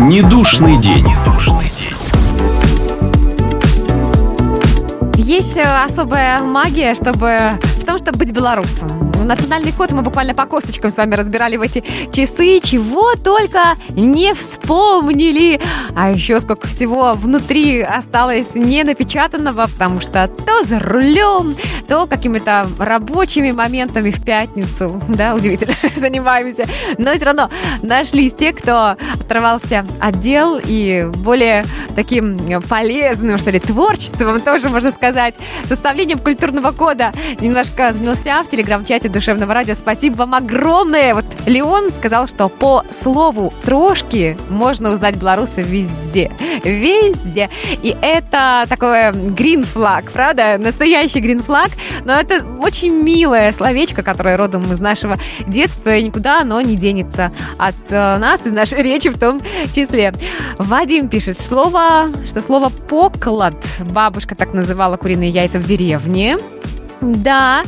Недушный день. Есть особая магия, в том, чтобы быть белорусом. Национальный код мы буквально по косточкам с вами разбирали в эти часы, чего только не вспомнили. А еще сколько всего внутри осталось не напечатанного, потому что то за рулем, то какими-то рабочими моментами в пятницу, да, удивительно, занимаемся. Но все равно нашлись те, кто оторвался от дел и более таким полезным, что ли, творчеством, тоже можно сказать, составлением культурного кода немножко занялся в телеграм-чате Душевного радио. Спасибо вам огромное. Вот Леон сказал, что по слову «трошки» можно узнать белоруса везде. Везде. И это такое грин-флаг, правда? Настоящий грин-флаг. Но это очень милое словечко, которое родом из нашего детства, и никуда оно не денется от нас, из нашей речи в том числе. Вадим пишет, что слово «поклад» бабушка так называла куриные яйца в деревне. Да,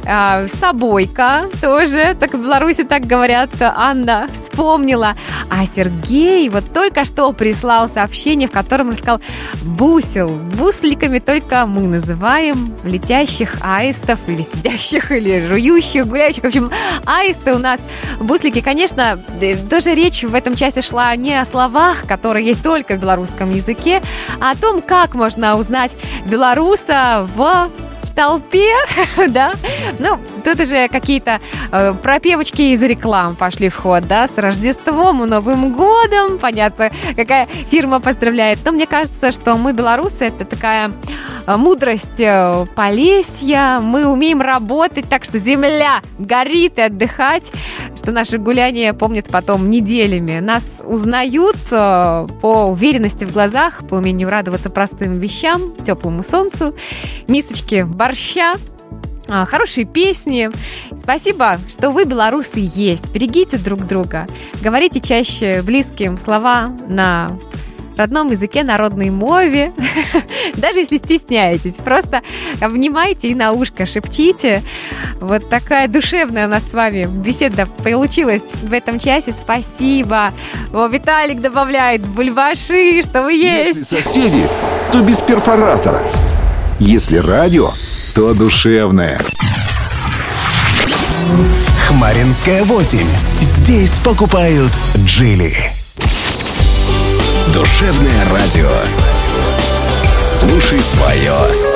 собойка тоже, так в Беларуси так говорят, Анна вспомнила. А Сергей вот только что прислал сообщение, в котором рассказал: бусел. Бусликами только мы называем летящих аистов, или сидящих, или жующих, гуляющих. В общем, аисты у нас, буслики. Конечно, тоже речь в этом часе шла не о словах, которые есть только в белорусском языке, а о том, как можно узнать белоруса в толпе, да, ну, тут уже какие-то пропевочки из реклам пошли в ход, да, с Рождеством и Новым годом, понятно, какая фирма поздравляет, но мне кажется, что мы, белорусы, это такая мудрость Полесья, мы умеем работать так, что земля горит и отдыхать, что наши гуляния помнят потом неделями. Нас узнают по уверенности в глазах, по умению радоваться простым вещам, теплому солнцу, мисочке борща, хорошие песни. Спасибо, что вы, белорусы, есть. Берегите друг друга. Говорите чаще близким слова на родном языке, народной мове. Даже если стесняетесь, просто обнимайте и на ушко шепчите. Вот такая душевная у нас с вами беседа получилась в этом часе. Спасибо. Виталик добавляет: бульбаши, что вы есть. Если соседи, то без перфоратора. Если радио, то душевное. Хмаринская 8. Здесь покупают Джили. Душевное радио. Слушай свое.